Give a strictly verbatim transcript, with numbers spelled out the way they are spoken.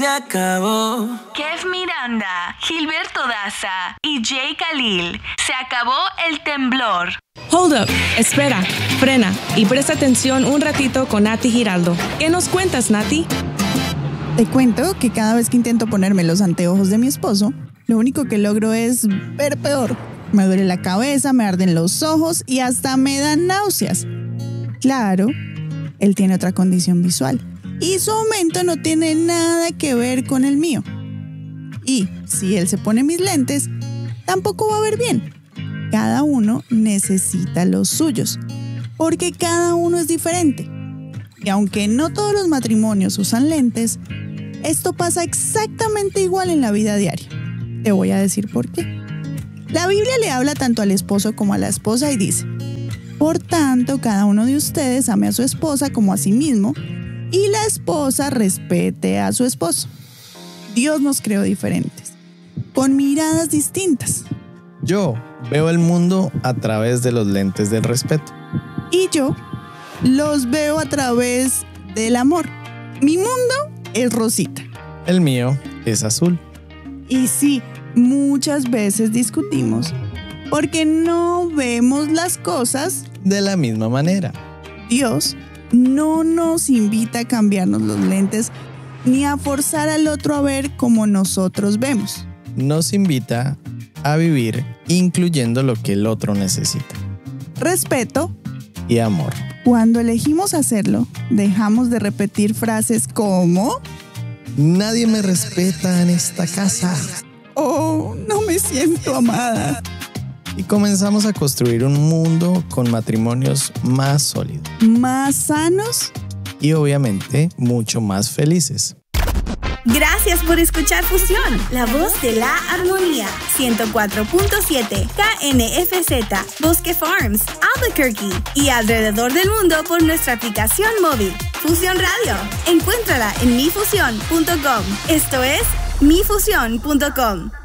Se acabó. Kev Miranda, Gilberto Daza y Jay Khalil. Se acabó el temblor. Hold up, espera, frena y presta atención un ratito con Nati Giraldo. ¿Qué nos cuentas, Nati? Te cuento que cada vez que intento ponerme los anteojos de mi esposo, lo único que logro es ver peor. Me duele la cabeza, me arden los ojos y hasta me dan náuseas. Claro, él tiene otra condición visual y su aumento no tiene nada que ver con el mío. Y si él se pone mis lentes, tampoco va a ver bien. Cada uno necesita los suyos, porque cada uno es diferente. Y aunque no todos los matrimonios usan lentes, esto pasa exactamente igual en la vida diaria. Te voy a decir por qué. La Biblia le habla tanto al esposo como a la esposa y dice: por tanto, cada uno de ustedes ame a su esposa como a sí mismo, y la esposa respete a su esposo. Dios nos creó diferentes, con miradas distintas. Yo veo el mundo a través de los lentes del respeto. Y yo los veo a través del amor. Mi mundo es rosita. El mío es azul. Y sí, muchas veces discutimos porque no vemos las cosas de la misma manera. Dios no nos invita a cambiarnos los lentes ni a forzar al otro a ver como nosotros vemos. Nos invita a vivir incluyendo lo que el otro necesita. Respeto y amor. Cuando elegimos hacerlo, dejamos de repetir frases como: nadie me respeta en esta casa. Oh, no me siento amada. Y comenzamos a construir un mundo con matrimonios más sólidos, más sanos y obviamente mucho más felices. Gracias por escuchar Fusión, la voz de la armonía. ciento cuatro punto siete K N F Z, Bosque Farms, Albuquerque y alrededor del mundo por nuestra aplicación móvil. Fusión Radio. Encuéntrala en mi fusión punto com. Esto es mi fusión punto com.